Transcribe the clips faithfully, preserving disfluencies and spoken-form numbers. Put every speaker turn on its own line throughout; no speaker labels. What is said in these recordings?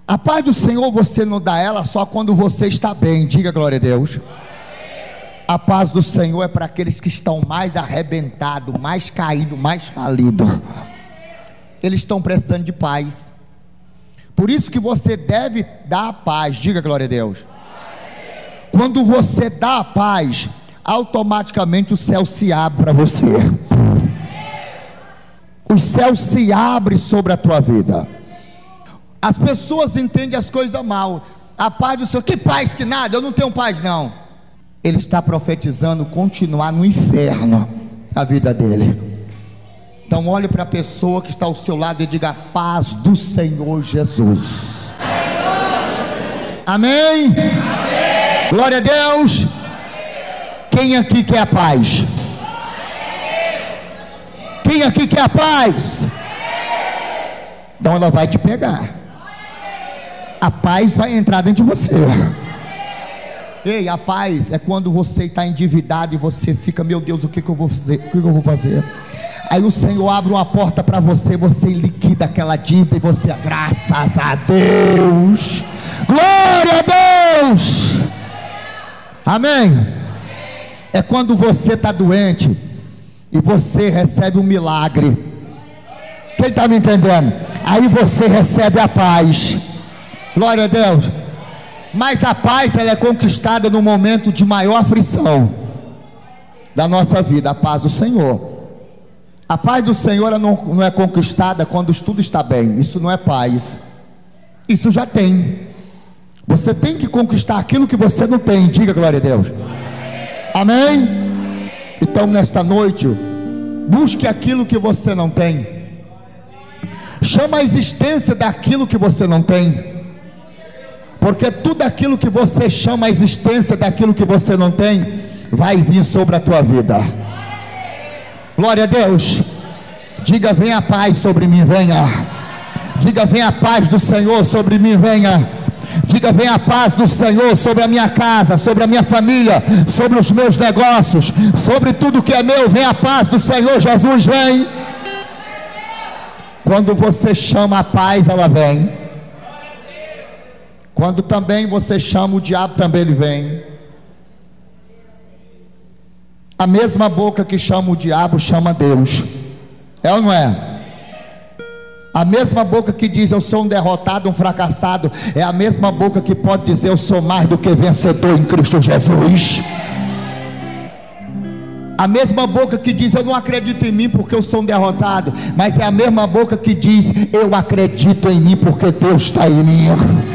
A paz do Senhor você não dá ela só quando você está bem. Diga glória a Deus. A paz do Senhor é para aqueles que estão mais arrebentados, mais caídos, mais falidos. Eles estão precisando de paz. Por isso que você deve dar a paz. Diga glória a Deus. Quando você dá a paz, automaticamente o céu se abre para você. O céu se abre sobre a tua vida. As pessoas entendem as coisas mal. A paz do Senhor, que paz que nada, eu não tenho paz não. Ele está profetizando continuar no inferno a vida dele. Então olhe para a pessoa que está ao seu lado e diga: a paz do Senhor Jesus. Amém? Amém. Glória a Deus. Amém. Quem aqui quer a paz? Quem aqui quer a paz? Então ela vai te pegar. A paz vai entrar dentro de você. Ei, a paz é quando você está endividado e você fica: meu Deus, o que, que eu vou fazer? O que, que eu vou fazer? Aí o Senhor abre uma porta para você, você liquida aquela dívida e você, graças a Deus, glória a Deus, amém. É quando você está doente e você recebe um milagre. Quem está me entendendo? Aí você recebe a paz. Glória a Deus. Mas a paz, ela é conquistada no momento de maior aflição da nossa vida. A paz do Senhor. A paz do Senhor, ela não, não é conquistada quando tudo está bem. Isso não é paz. Isso já tem. Você tem que conquistar aquilo que você não tem. Diga glória a Deus. Amém? Então nesta noite, busque aquilo que você não tem. Chama a existência daquilo que você não tem. Porque tudo aquilo que você chama a existência daquilo que você não tem, vai vir sobre a tua vida. Glória a Deus. Diga: venha a paz sobre mim, venha. Diga: venha a paz do Senhor sobre mim, venha. Diga: venha a paz do Senhor sobre a minha casa, sobre a minha família, sobre os meus negócios, sobre tudo que é meu. Venha a paz do Senhor Jesus, vem. Quando você chama a paz, ela vem. Quando também você chama o diabo, também ele vem. A mesma boca que chama o diabo, chama Deus. É ou não é? A mesma boca que diz: eu sou um derrotado, um fracassado, é a mesma boca que pode dizer: eu sou mais do que vencedor em Cristo Jesus. A mesma boca que diz: eu não acredito em mim porque eu sou um derrotado, mas é a mesma boca que diz: eu acredito em mim porque Deus está em mim.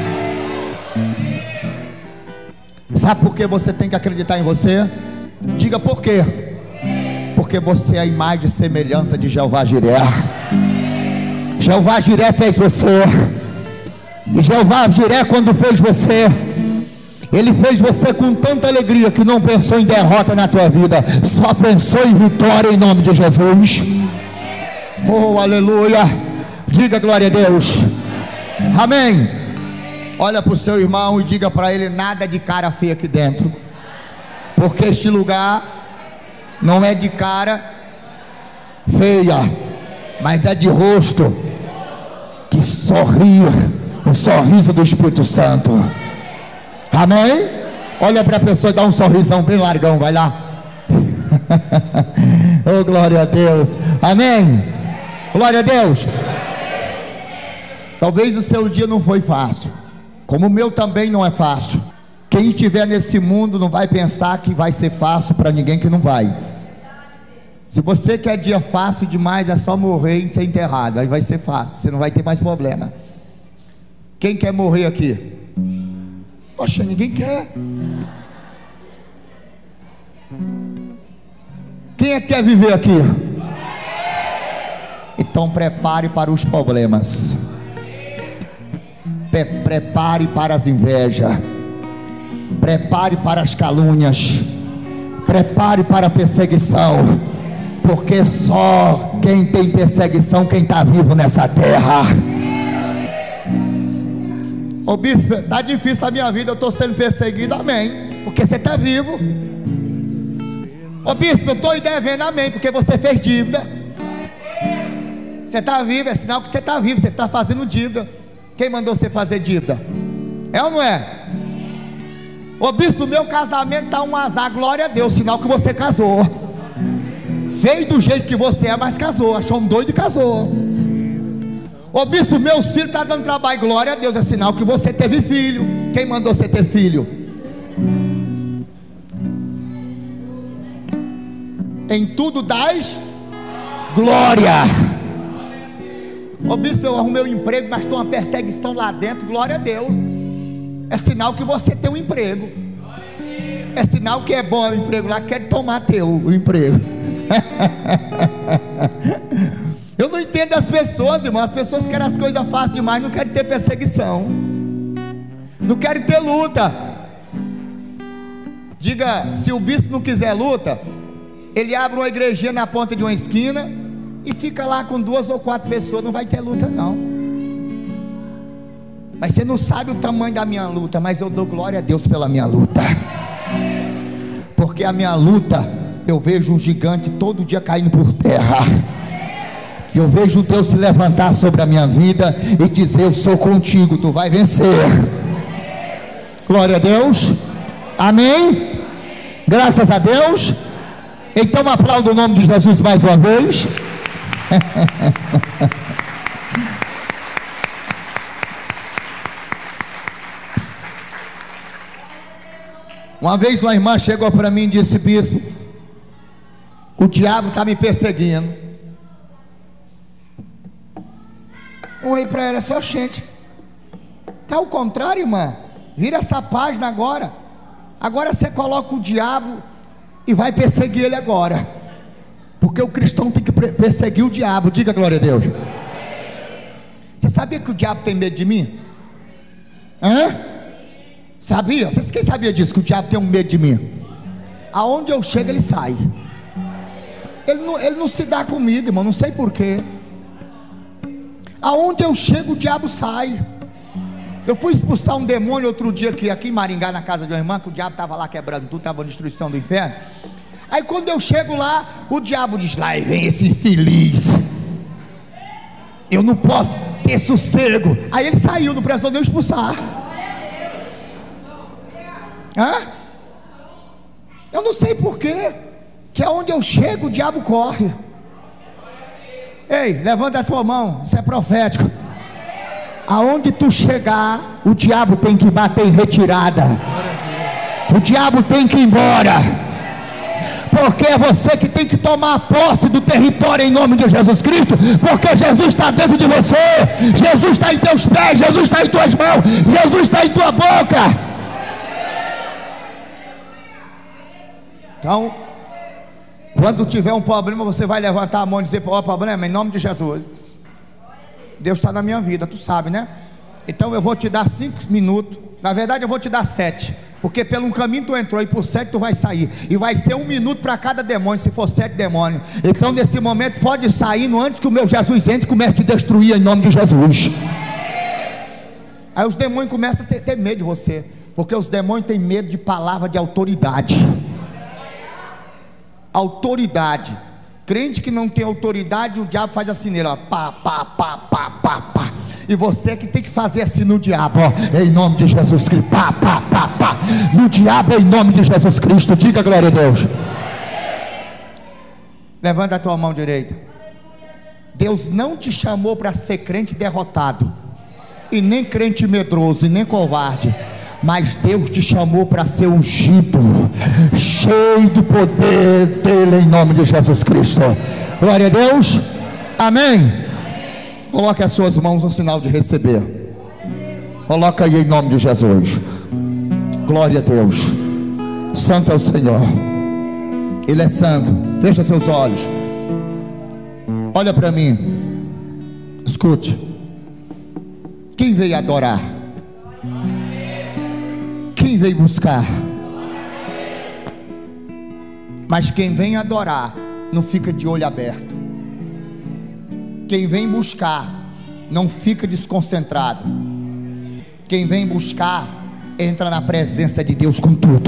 Sabe por que você tem que acreditar em você? Diga por quê? Porque você é a imagem e semelhança de Jeová Jiré. Jeová Jiré fez você. E Jeová Jiré, quando fez você, Ele fez você com tanta alegria que não pensou em derrota na tua vida, só pensou em vitória em nome de Jesus. Oh, aleluia. Diga glória a Deus. Amém. Olha para o seu irmão e diga para ele: nada de cara feia aqui dentro, porque este lugar não é de cara feia, mas é de rosto que sorri, o sorriso do Espírito Santo. Amém? Olha para a pessoa e dá um sorrisão bem largão, vai lá. Oh, glória a Deus. Amém? Glória a Deus. Talvez o seu dia não foi fácil, como o meu também não é fácil. Quem estiver nesse mundo não vai pensar que vai ser fácil para ninguém, que não vai. Se você quer dia fácil demais, é só morrer e ser enterrado, aí vai ser fácil, você não vai ter mais problema. Quem quer morrer aqui? Poxa, ninguém quer. Quem é que quer viver aqui? Então prepare para os problemas. Prepare para as invejas, prepare para as calúnias, prepare para a perseguição, porque só quem tem perseguição, quem está vivo nessa terra. Ô bispo, está difícil a minha vida, eu estou sendo perseguido, amém, porque você está vivo. Ô bispo, eu estou devendo, amém, porque você fez dívida. Você está vivo, é sinal que você está vivo, você está fazendo dívida. Quem mandou você fazer dívida? É ou não é? Ô bispo, meu casamento está um azar. Glória a Deus, sinal que você casou. Veio do jeito que você é, mas casou. Achou um doido e casou. Ô bispo, meus filhos estão dando trabalho. Glória a Deus, é sinal que você teve filho. Quem mandou você ter filho? Em tudo dás glória. Ô bispo, eu arrumei um emprego, mas estou uma perseguição lá dentro. Glória a Deus. É sinal que você tem um emprego. É sinal que é bom o emprego lá. Quer tomar teu o emprego. Eu não entendo as pessoas, irmão. As pessoas querem as coisas fáceis demais. Não querem ter perseguição. Não querem ter luta. Diga, se o bispo não quiser luta, ele abre uma igrejinha na ponta de uma esquina e fica lá com duas ou quatro pessoas. Não vai ter luta não. Mas você não sabe o tamanho da minha luta. Mas eu dou glória a Deus pela minha luta. Porque a minha luta, eu vejo um gigante todo dia caindo por terra. Eu vejo Deus se levantar sobre a minha vida e dizer: eu sou contigo, tu vai vencer. Glória a Deus. Amém. Graças a Deus. Então aplauda o nome de Jesus mais uma vez. Uma vez uma irmã chegou para mim e disse: bispo, o diabo está me perseguindo. Eu olhei para ela assim: gente, está ao contrário, irmã. Vira essa página agora. Agora você coloca o diabo e vai perseguir ele agora. Porque o cristão tem que perseguir o diabo. Diga glória a Deus. Você sabia que o diabo tem medo de mim? Hã? Sabia? Vocês quem sabia disso? Que o diabo tem um medo de mim? Aonde eu chego ele sai. Ele não, ele não se dá comigo, irmão. Não sei porquê. Aonde eu chego o diabo sai. Eu fui expulsar um demônio outro dia aqui, aqui em Maringá, na casa de uma irmã, que o diabo estava lá quebrando tudo, estava na destruição do inferno. Aí quando eu chego lá, o diabo diz: lá vem esse infeliz, eu não posso ter sossego. Aí ele saiu, não precisou nem expulsar. Hã? Eu não sei porquê, que aonde eu chego o diabo corre. Ei, levanta a tua mão, isso é profético. Aonde tu chegar, o diabo tem que bater em retirada. O diabo tem que ir embora. Porque é você que tem que tomar posse do território em nome de Jesus Cristo. Porque Jesus está dentro de você. Jesus está em teus pés. Jesus está em tuas mãos. Jesus está em tua boca. Então, quando tiver um problema, você vai levantar a mão e dizer: ó, oh, problema, em nome de Jesus. Deus está na minha vida, tu sabe, né? Então eu vou te dar cinco minutos. Na verdade eu vou te dar sete. Porque pelo um caminho tu entrou e por sete tu vai sair. E vai ser um minuto para cada demônio, se for sete demônios. Então nesse momento pode sair antes que o meu Jesus entre e comece a te destruir em nome de Jesus. Aí os demônios começam a ter, ter medo de você. Porque os demônios têm medo de palavra de autoridade. Autoridade. Crente que não tem autoridade, o diabo faz assim nele, ó, pá, pá, pá, pá, pá, pá. E você que tem que fazer assim no diabo, ó, em nome de Jesus Cristo, pá, pá, pá, pá. No diabo, em nome de Jesus Cristo. Diga glória a Deus. Levanta a tua mão direita. Deus não te chamou para ser crente derrotado, e nem crente medroso, e nem covarde. Mas Deus te chamou para ser ungido, cheio do poder dele, em nome de Jesus Cristo. Glória a Deus. Amém. Coloque as suas mãos no sinal de receber. Coloca aí em nome de Jesus. Glória a Deus. Santo é o Senhor. Ele é santo. Fecha seus olhos. Olha para mim. Escute. Quem veio adorar? Quem veio buscar? Mas quem vem adorar não fica de olho aberto. Quem vem buscar não fica desconcentrado. Quem vem buscar entra na presença de Deus com tudo.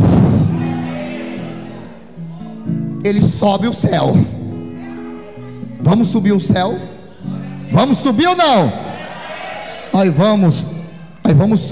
Ele sobe o céu. Vamos subir o céu? Vamos subir ou não? Nós vamos, nós vamos